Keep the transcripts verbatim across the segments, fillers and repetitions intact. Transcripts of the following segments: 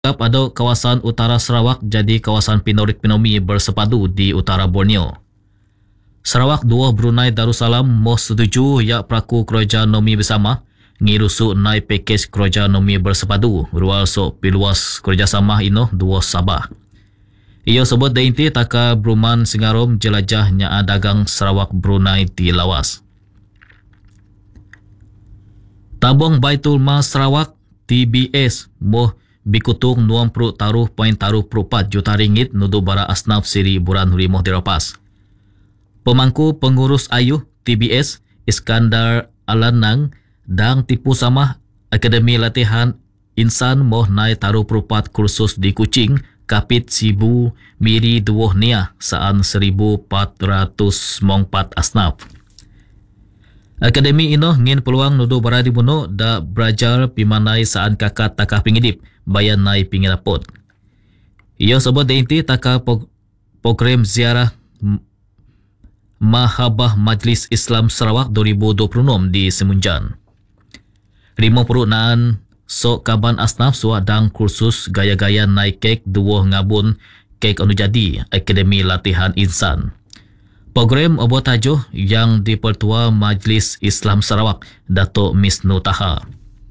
Ada kawasan utara Sarawak jadi kawasan pinorik-pinomi bersepadu di utara Borneo. Sarawak dua Brunei Darussalam moh setuju ya peraku kerajaan nomi bersama ngirusu naik pakej kerajaan nomi bersepadu rual sok piluas kerjasama ino dua Sabah. Ia sebut dainti taka Bruman Singarom jelajah nya dagang Sarawak Brunei di lawas. Tabung Baitul Mal Sarawak T B S moh bikutung nuam puluh taruh poin taruh perempat juta ringgit nudu bara asnaf siri buran rimoh dirapas. Pemangku pengurus Ayuh T B S Iskandar Alanang dan tipu sama Akademi Latihan Insan moh nai taruh perempat kursus di Kuching kapit sibu miri dua nia saan seribu empat ratus mongpat asnaf. Akademi ino ngin peluang nudu bara dibunuh da belajar pimanai saan kakak takah pingidip bayan nai pingilapot. Ia sebut dainti takah program ziarah Mahabah Majlis Islam Sarawak dua ribu dua puluh enam di Semunjan. lima puluh naan sok kaban asnaf suak dang kursus gaya-gaya naik kek dua ngabun kek anu jadi Akademi Latihan Insan. Program obo tajuh yang dipertua Majlis Islam Sarawak Datuk Misnu Taha.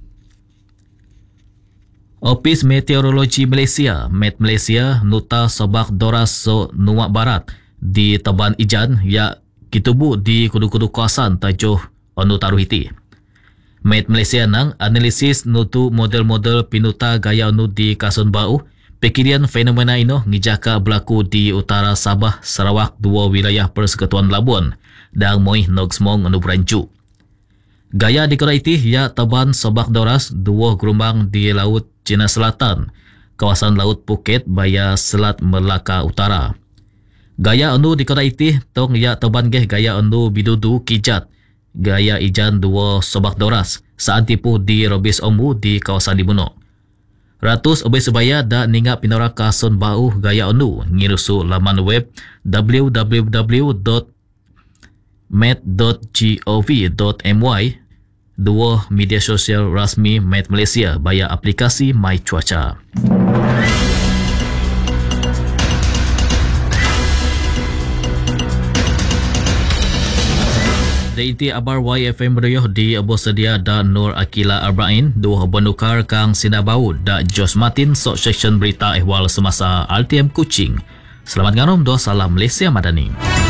Ofis Meteorologi Malaysia Met Malaysia nuta sobak doras so Nuwak Barat di Taban Ijan ya kitubu di kudu-kudu kawasan tajuh anu taruh iti. Met Malaysia nang analisis nutu model-model pinuta gaya anu di Kasun Bau. Pikirian fenomena ino ngijaka berlaku di utara Sabah, Sarawak, dua wilayah Persekutuan Labuan dan moih nogsmong anu berancu. Gaya dikeraiti ya taban sobak doras dua gelombang di Laut Cina Selatan, kawasan Laut Phuket baya Selat Melaka Utara. Gaya anu dikeraiti tong ya taban geh gaya anu bidudu kijat, gaya ijan dua sobak doras saat tipu di Robis Ombu di kawasan Libuno. Ratus obai sebaya da ninga pinora Kasun Bau gaya anu ngirusu laman web w w w dot met dot gov dot my dua media sosial rasmi Met Malaysia baya aplikasi My Cuaca. Dainti abar Y F M Rioh di Abu Sedia da Nur Akila Arba'in dua benukar kang Sinabau da Jos Martin sok section berita ehwal semasa R T M Kuching. Selamat nganom doa salam Malaysia Madani.